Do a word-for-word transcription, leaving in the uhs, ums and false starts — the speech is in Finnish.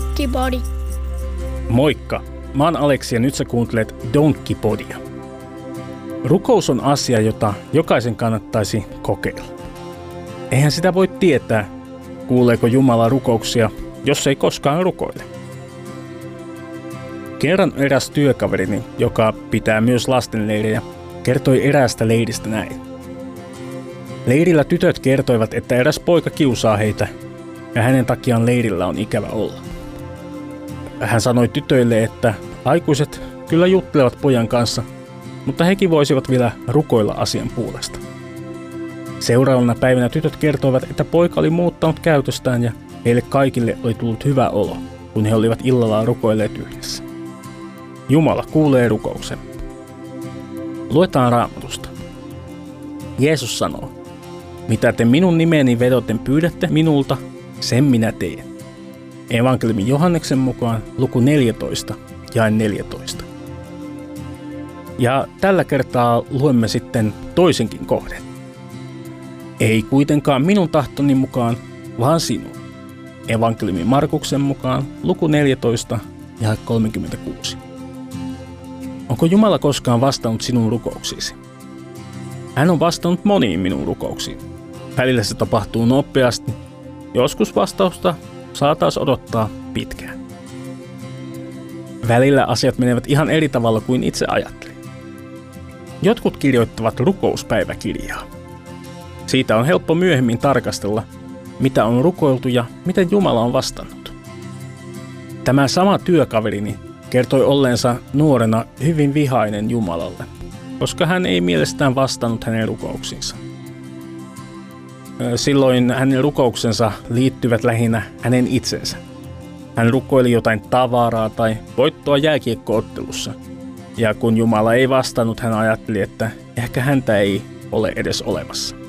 Donkkipodi. Moikka, mä oon Aleksi ja nyt sä kuuntelet Donkkipodia. Rukous on asia, jota jokaisen kannattaisi kokeilla. Eihän sitä voi tietää, kuuleeko Jumala rukouksia, jos ei koskaan rukoile. Kerran eräs työkaverini, joka pitää myös lastenleirejä, kertoi eräästä leiristä näin. Leirillä tytöt kertoivat, että eräs poika kiusaa heitä ja hänen takiaan leirillä on ikävä olla. Hän sanoi tytöille, että aikuiset kyllä juttelevat pojan kanssa, mutta hekin voisivat vielä rukoilla asian puolesta. Seuraavana päivänä tytöt kertoivat, että poika oli muuttanut käytöstään ja heille kaikille oli tullut hyvä olo, kun he olivat illalla rukoilleet yhdessä. Jumala kuulee rukouksen. Luetaan Raamatusta. Jeesus sanoo, mitä te minun nimeeni vedoten pyydätte minulta, sen minä teen. Evankeliumin Johanneksen mukaan luku neljätoista, jae neljätoista. Ja tällä kertaa luemme sitten toisenkin kohden. Ei kuitenkaan minun tahtoni mukaan, vaan sinun. Evankeliumin Markuksen mukaan luku neljätoista, jae kolmekymmentäkuusi. Onko Jumala koskaan vastannut sinun rukouksiisi? Hän on vastannut moniin minun rukouksiin. Välillä se tapahtuu nopeasti. Joskus vastausta saa taas odottaa pitkään. Välillä asiat menevät ihan eri tavalla kuin itse ajattelin. Jotkut kirjoittavat rukouspäiväkirjaa. Siitä on helppo myöhemmin tarkastella, mitä on rukoiltu ja miten Jumala on vastannut. Tämä sama työkaverini kertoi olleensa nuorena hyvin vihainen Jumalalle, koska hän ei mielestään vastannut hänen rukouksiinsa. Silloin hänen rukouksensa liittyvät lähinnä hänen itsensä. Hän rukoili jotain tavaraa tai voittoa jääkiekko-ottelussa. Ja kun Jumala ei vastannut, hän ajatteli, että ehkä häntä ei ole edes olemassa.